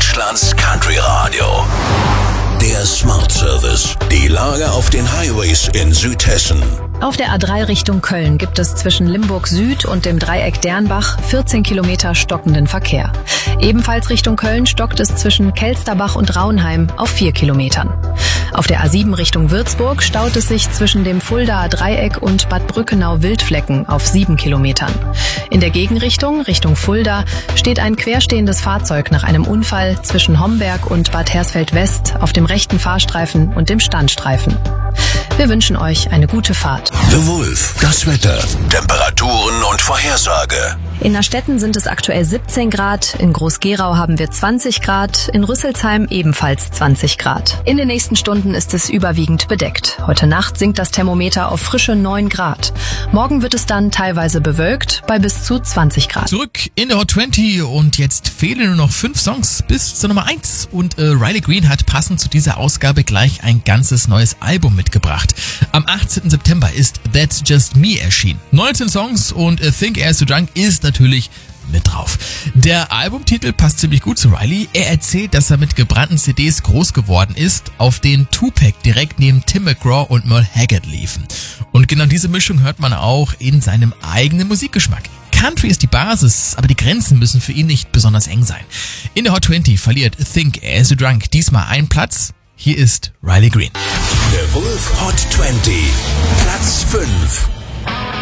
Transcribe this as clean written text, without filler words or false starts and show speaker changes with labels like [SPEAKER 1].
[SPEAKER 1] Deutschlands Country Radio. Der Smart Service. Die Lage auf den Highways in Südhessen.
[SPEAKER 2] Auf der A3 Richtung Köln gibt es zwischen Limburg Süd und dem Dreieck Dernbach 14 Kilometer stockenden Verkehr. Ebenfalls Richtung Köln stockt es zwischen Kelsterbach und Raunheim auf 4 Kilometern. Auf der A7 Richtung Würzburg staut es sich zwischen dem Fuldaer Dreieck und Bad Brückenau-Wildflecken auf 7 Kilometern. In der Gegenrichtung, Richtung Fulda, steht ein querstehendes Fahrzeug nach einem Unfall zwischen Homberg und Bad Hersfeld-West auf dem rechten Fahrstreifen und dem Standstreifen. Wir wünschen euch eine gute Fahrt.
[SPEAKER 1] The Wolf, das Wetter, Temperaturen und Vorhersage.
[SPEAKER 2] In Nastetten sind es aktuell 17 Grad, in Groß-Gerau haben wir 20 Grad, in Rüsselsheim ebenfalls 20 Grad. In den nächsten Stunden ist es überwiegend bedeckt. Heute Nacht sinkt das Thermometer auf frische 9 Grad. Morgen wird es dann teilweise bewölkt bei bis zu 20 Grad.
[SPEAKER 3] Zurück in der Hot 20 und jetzt fehlen nur noch 5 Songs bis zur Nummer 1. Und Riley Green hat passend zu dieser Ausgabe gleich ein ganzes neues Album mitgebracht. Am 18. September ist That's Just Me erschienen. 19 Songs und Think Air So Drunk ist natürlich mit drauf. Der Albumtitel passt ziemlich gut zu Riley. Er erzählt, dass er mit gebrannten CDs groß geworden ist, auf denen Tupac direkt neben Tim McGraw und Merle Haggard liefen. Und genau diese Mischung hört man auch in seinem eigenen Musikgeschmack. Country ist die Basis, aber die Grenzen müssen für ihn nicht besonders eng sein. In der Hot 20 verliert Think Air So Drunk diesmal einen Platz. Hier ist Riley Green.
[SPEAKER 1] The Wolf Hot 20, Platz 5.